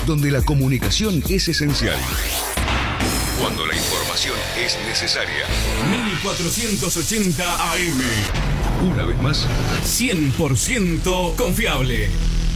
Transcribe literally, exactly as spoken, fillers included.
donde la comunicación es esencial. Cuando la información es necesaria. mil cuatrocientos ochenta A M. Una vez más, cien por ciento confiable.